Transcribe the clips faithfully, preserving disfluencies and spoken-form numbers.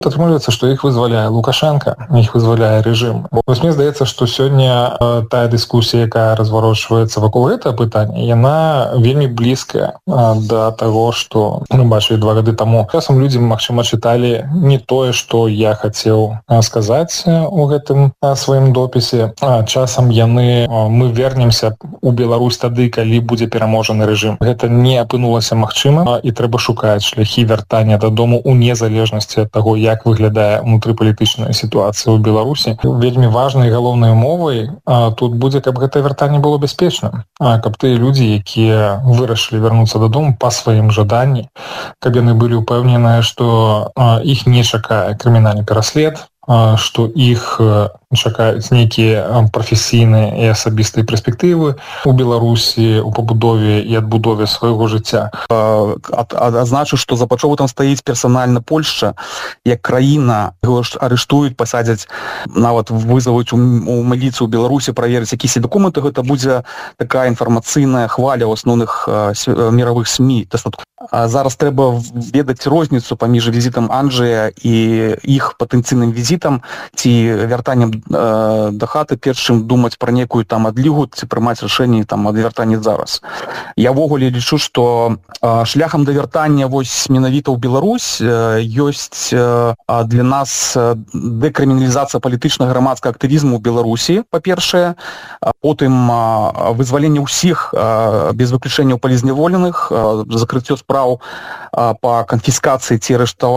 Атрымліваецца, што іх вызваляе Лукашенко, іх вызваляе рэжым. Вось мне здаецца, што сёння э, тая дыскусія, якая разварочваецца вакол гэтага пытання, яна вельмі блізкая э, да таго, што мы бачылі два гады таму. Часам людзі, магчыма, чыталі не тое, што я хацеў э, сказаць э, у гэтым э, сваім допісе. А часам яны, э, мы вернемся у Беларусь тады, калі будзе пераможаны рэжым. Гэта не апынулася магчыма, э, і трэба шукаць шляхі вяртання дадому у незалежнасці ад таго, як выглядае унутрыпалітычная сітуацыя ў Беларусі. Вельмі важнай галоўнай умовай а, тут будзе, каб гэтае вяртанне было бяспечным. А, каб тыя людзі, якія вырашылі вярнуцца дадому па сваім жаданні, каб яны былі ўпэўненыя, што а, іх не чакае крымінальны пераслед, а, што іх а, чакаюць нейкія прафесійныя і асабістыя перспектывы у Беларусі, у пабудове і адбудове свайго жыцця. Адзначу, што за пачатку стаіць персанальна Польшча, як краіна, яго арыштуюць, пасадзяць, нават вызовуць у міліцыю ў Беларусі, праверыць якісь дакументы, гэта будзе такая інфармацыйная хваля ў асноўных міравых СМІ. Зараз трэба ведаць розніцу паміж візітам Анджэя і іх патэнцыйным візітам ці вяртаннем да хаты, перш чым думаць пра некую там адлігу ці прымаць рашэнне там ад вяртання зараз. Я ввогуле лічу, што шляхам да вяртання вось менавіта ў Беларусь ёсць для нас дэкрыміналізацыя палітычнага грамадскага актывізму ў Беларусі, па-першае, потым вызваленне ўсіх без выключэнняў палізняволеных, закрыццё спраў па канфіскацыі ці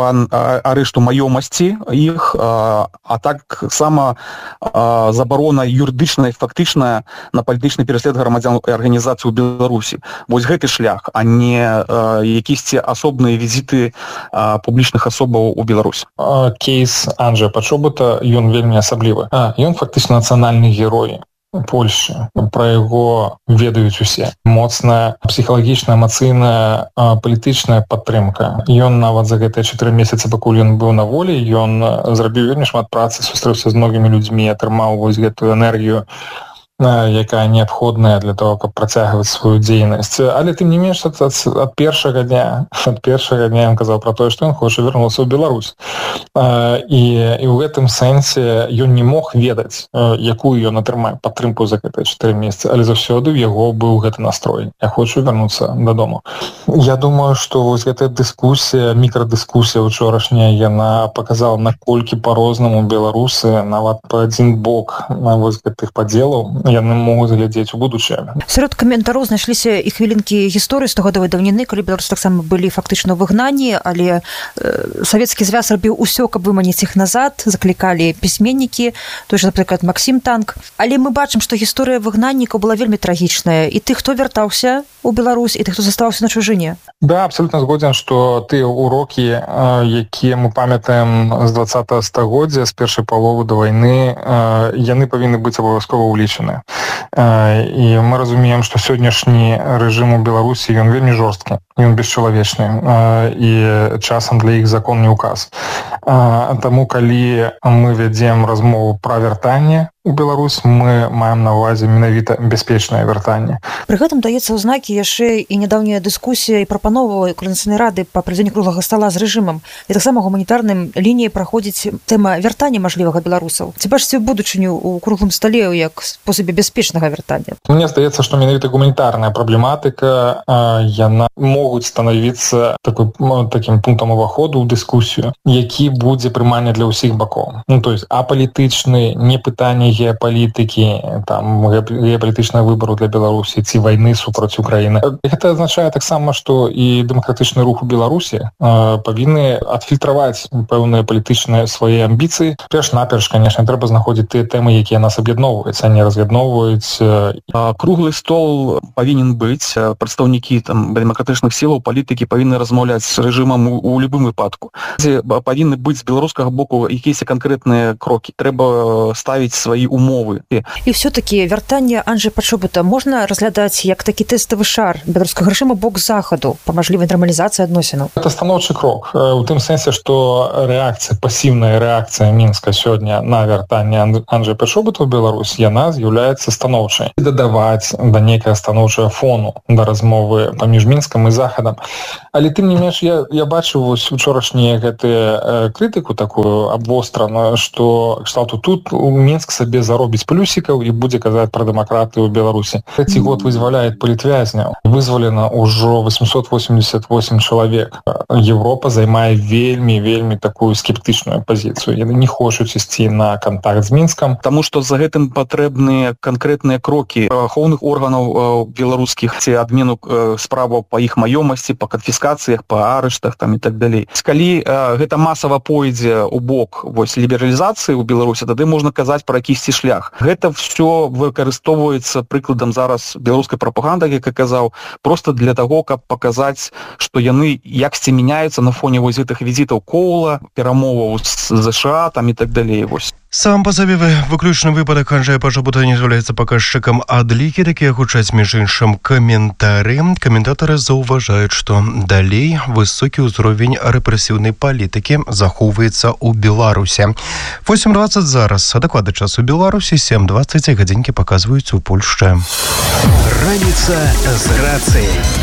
арышту маёмасці іх, а таксама забарона юрыдычная і фактычная на палітычны пераслед грамадзян і арганізацый у Беларусі. Вось гэты шлях, а не якісьці асобныя візіты публічных асобаў у Беларусь. Кейс Анджэя Пачобута, ён вельмі асаблівы. Ён фактычна нацыянальны герой Польшчы. Пра яго ведаюць усе. Моцная псіхалагічная, эмацыйная, палітычная падтрымка. Ён нават за гэтыя чатыры месяцы, пакуль ён быў на волі, ён зрабіў вельмі шмат працы, сустрэўся з многімі людзьмі, атрымаў вось гэтую энергію, якая неабходная для того, каб працягваць сваю дзейнасць. Але тым не менш, ад, ад першага дня, ад першага дня ён казаў пра тое, што ён хоча вярнуцца ў Беларусь. І, і ў гэтым сэнсе ён не мог ведаць, якую ён атрымае падтрымку за гэтыя чатыры месяцы, але заўсёды ў яго быў гэты настрой. Я хочу вярнуцца дадому. Я думаю, што вось гэтая дыскусія, мікрадыскусія учорашняя, яна паказала, наколькі па-рознаму беларусы нават па адзін бок вось гэтых падзелаў яны могуць глядзець у будучае. Сярод каментараў знайшліся і хвілінкі гісторыі стагодавай даўніны, калі беларусы таксама былі фактычна ў выгнанні, але э, Савецкі звяз рабіў усё, каб выманіць іх назад, заклікалі пісьменнікі, той же, напрыклад, Максім Танк. Але мы бачым, што гісторыя выгнаннікаў была вельмі трагічная. І тых, хто вяртаўся ў Беларусь, і тых, хто заставаўся на чужыне. Да, абсолютно згоден, што тыя урокі, якія мы памятаем з двадцатага стагоддзя, з першай паловы да вайны, яны павінны быць абавязкова ўлічаны. І мы разумеем, што сённяшні рэжым у Беларусі, ён вельмі жорсткі, ён бесчалавечны, і часам для іх закон не ўказ. Таму, калі мы вядзем размову пра вяртанне у Беларусь, мы маем на ўвазе менавіта бяспечнае вяртанне. Пры гэтым даецца ў знакі яшчэ і нядаўняя дыскусія і прапанова Коаліцыйнай рады па правядзенню круглага стала з рэжымам. І таксама гуманітарным лініяй праходзіць тэма вяртання мажлівага беларусаў. Ці бачыце будучыню ў круглым стале як спосабе бяспечнага вяртання? Мне здаецца, што менавіта гуманітарная праблематыка, яна могуць станавіцца такой, такім пунктам уваходу ў дыскусію, які будзе прымальны для ўсіх бакоў. Ну, то есть апалітычны, не пытанне геапалітыкі, там, геапалітычнага выбару для Беларусі ці вайны супраць Украіны. Гэта азначае таксама, што і дэмакратычны рух у Беларусі э, павінны адфільтраваць пэўныя палітычныя свае амбіцыі. Перш-наперш, канешне, трэба знаходзіць тыя тэмы, якія нас аб'ядноўваюць, а не раз'ядноўваюць. Круглы стол павінен быць, прадстаўнікі там дэмакратычных сілаў, палітыкі павінны размаўляць з рэжымам у, у любым выпадку. Павінны быць з беларускага боку якісь канкрэтныя крокі. Трэба ставіць свае умовы. І все-таки вяртанне Анджэя Пачобута можна разглядаць як такі тэставы шар беларускага рэжыму бок захаду па мажлівай нармалізацыі адносінаў? Это станоўчы крок. У тым сэнсе, што рэакцыя, пасіўная рэакцыя Мінска сёння на вяртанне Анджэя Пачобута ў Беларусь, яна з'яўляецца станоўчай. Дадаваць да нейкага станоўчага фону да размовы паміж Мінскам і захадам. Але тым не менш, я, я бачыў вось учорашнія гэтыя крытыку такую абвостраную, што кшталту тут Мінск сабе заробіць плюсікаў і будзе казаць пра дэмакратыю ў Беларусі. Трэці год вызваляет палітвязняў. Вызвалена ўжо восемьсот восемьдесят восемь чалавек. Европа займае вельмі, вельмі такую скептычную пазіцыю. Яны не хочуць ісці на контакт з Мінскам. Таму што за гэтым патрэбныя канкрэтныя крокі ахоўных органаў беларускіх, ці адмену справаў па іх маёмасці, па канфіскацыях, па арыштах там і так далей. Калі гэта масава пойдзе ў бок вось лібералізацыі ў Беларусі, тады можна казаць пра якісьці шлях. Гэта все выкарыстоўваецца прыкладам зараз беларускай прапаганды, як я казаў, просто для таго, каб паказаць, што яны яксьці мяняюцца на фоне вось гэтых візітаў Коула, перамоваў з ЗША там і так далей. Вось. Сам па сабе выключны выпадак Анджэя Пачабута не з'яўляецца паказчыкам адлікі, такія гучаць між іншым каментары. Каментатары заўважаюць, што далей высокі ўзровень рэпрэсіўнай палітыкі захоўваецца ў Беларусі. восемь двадцать зараз, дакладны час у Беларусі, сем двадцать гадзінкі паказваюць у Польшчы. Раніца з рацыяй.